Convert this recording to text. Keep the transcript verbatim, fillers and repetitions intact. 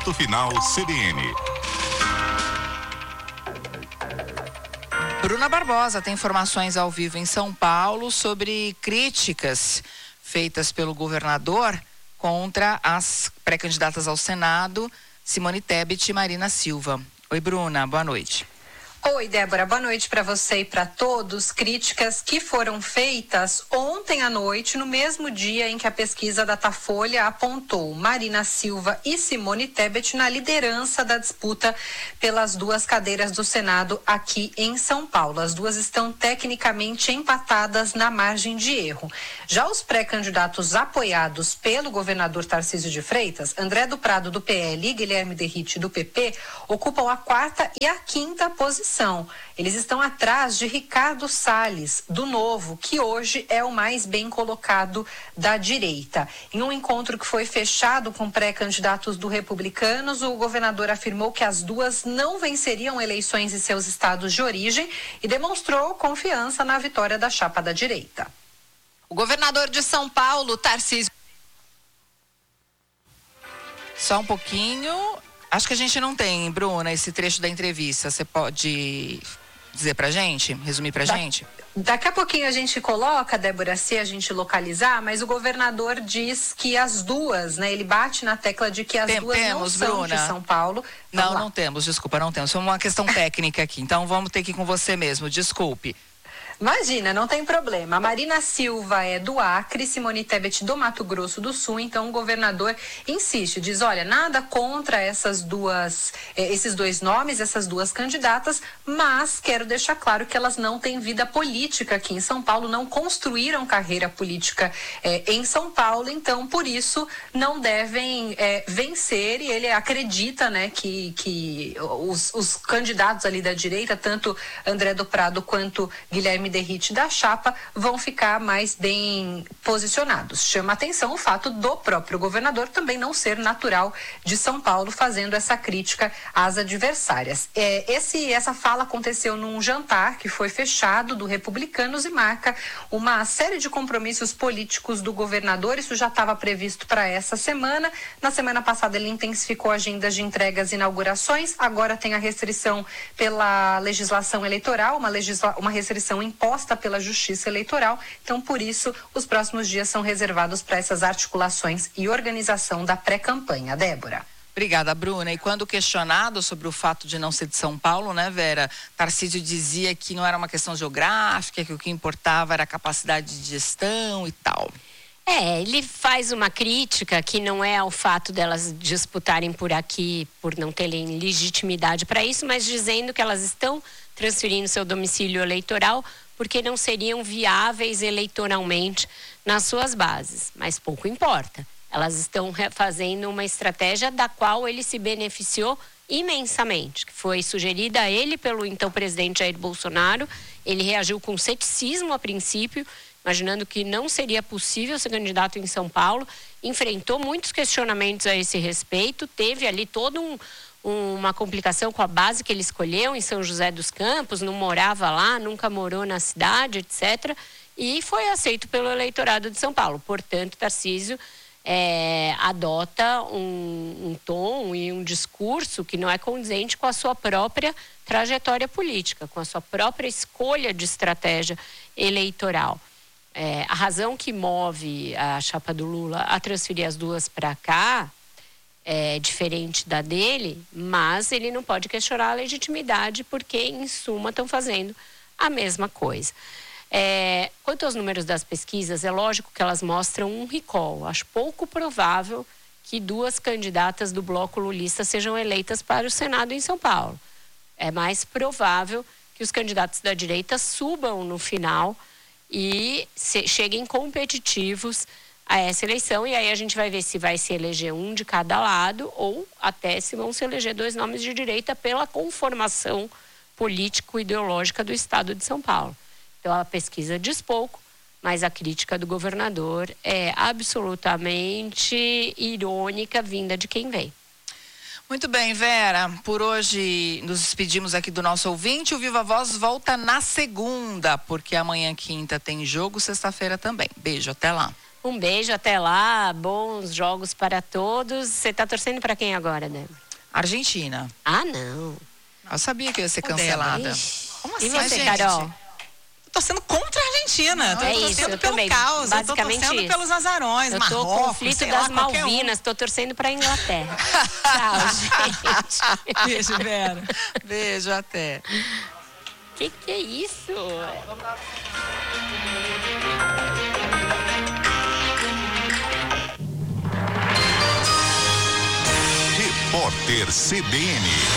Ponto Final C B N. Bruna Barbosa tem informações ao vivo em São Paulo sobre críticas feitas pelo governador contra as pré-candidatas ao Senado, Simone Tebet e Marina Silva. Oi, Bruna, boa noite. Oi, Débora, boa noite para você e para todos. Críticas que foram feitas ontem à noite, no mesmo dia em que a pesquisa Datafolha apontou Marina Silva e Simone Tebet na liderança da disputa pelas duas cadeiras do Senado aqui em São Paulo. As duas estão tecnicamente empatadas na margem de erro. Já os pré-candidatos apoiados pelo governador Tarcísio de Freitas, André do Prado do P L e Guilherme Derrite do P P, ocupam a quarta e a quinta posição. Eles estão atrás de Ricardo Salles, do Novo, que hoje é o mais bem colocado da direita. Em um encontro que foi fechado com pré-candidatos do Republicanos, o governador afirmou que as duas não venceriam eleições em seus estados de origem e demonstrou confiança na vitória da chapa da direita. O governador de São Paulo, Tarcísio... Só um pouquinho... Acho que a gente não tem, Bruna, esse trecho da entrevista. Você pode dizer pra gente, resumir pra da, gente? Daqui a pouquinho a gente coloca, Débora, se a gente localizar, mas o governador diz que as duas, né, ele bate na tecla de que as tem, duas temos, não são Bruna. de São Paulo. Vamos não, lá. não temos, desculpa, não temos. Foi uma questão técnica aqui, então vamos ter que ir com você mesmo, desculpe. Imagina, não tem problema. A Marina Silva é do Acre, Simone Tebet do Mato Grosso do Sul, então o governador insiste, diz, olha, nada contra essas duas, eh, esses dois nomes, essas duas candidatas, mas quero deixar claro que elas não têm vida política aqui em São Paulo, não construíram carreira política eh, em São Paulo, então por isso não devem eh, vencer, e ele acredita, né, que, que os, os candidatos ali da direita, tanto André do Prado quanto Guilherme Derrite da chapa, vão ficar mais bem posicionados. Chama atenção o fato do próprio governador também não ser natural de São Paulo, fazendo essa crítica às adversárias. É, esse, essa fala aconteceu num jantar que foi fechado do Republicanos e marca uma série de compromissos políticos do governador. Isso já estava previsto para essa semana. Na semana passada ele intensificou a agenda de entregas e inaugurações. Agora tem a restrição pela legislação eleitoral, uma, legisla... uma restrição imposta pela Justiça Eleitoral. Então, por isso, os próximos dias são reservados para essas articulações e organização da pré-campanha. Débora. Obrigada, Bruna. E quando questionado sobre o fato de não ser de São Paulo, né, Vera? Tarcísio dizia que não era uma questão geográfica, que o que importava era a capacidade de gestão e tal. É, ele faz uma crítica que não é ao fato delas disputarem por aqui, por não terem legitimidade para isso, mas dizendo que elas estão transferindo seu domicílio eleitoral porque não seriam viáveis eleitoralmente nas suas bases. Mas pouco importa. Elas estão fazendo uma estratégia da qual ele se beneficiou imensamente, que foi sugerida a ele pelo então presidente Jair Bolsonaro. Ele reagiu com ceticismo a princípio, imaginando que não seria possível ser candidato em São Paulo, enfrentou muitos questionamentos a esse respeito, teve ali todo um, um, uma complicação com a base que ele escolheu em São José dos Campos, não morava lá, nunca morou na cidade, etcétera, e foi aceito pelo eleitorado de São Paulo. Portanto, Tarcísio é, adota um, um tom e um discurso que não é condizente com a sua própria trajetória política, com a sua própria escolha de estratégia eleitoral. É, a razão que move a chapa do Lula a transferir as duas para cá é diferente da dele, mas ele não pode questionar a legitimidade porque, em suma, estão fazendo a mesma coisa. É, quanto aos números das pesquisas, é lógico que elas mostram um recall. Acho pouco provável que duas candidatas do bloco lulista sejam eleitas para o Senado em São Paulo. É mais provável que os candidatos da direita subam no final e se, cheguem competitivos a essa eleição, e aí a gente vai ver se vai se eleger um de cada lado ou até se vão se eleger dois nomes de direita pela conformação político-ideológica do estado de São Paulo. Então a pesquisa diz pouco, mas a crítica do governador é absolutamente irônica, vinda de quem vem. Muito bem, Vera, por hoje nos despedimos aqui do nosso ouvinte. O Viva Voz volta na segunda, porque amanhã, quinta, tem jogo, sexta-feira também. Beijo, até lá. Um beijo, até lá, bons jogos para todos. Você tá torcendo para quem agora, Débora? Argentina. Ah, não. Eu sabia que ia ser cancelada. Ixi. Como E assim, você, gente? Carol? Tô torcendo contra a Argentina. Não, tô é torcendo isso, eu pelo também. caos. Eu tô Basicamente torcendo isso. pelos azarões, Eu tô Marrocos, conflito sei das lá, qualquer um. Malvinas, tô torcendo pra Inglaterra. Tchau, gente. Beijo, Vera. Beijo, até. Que que é isso? Repórter C B N.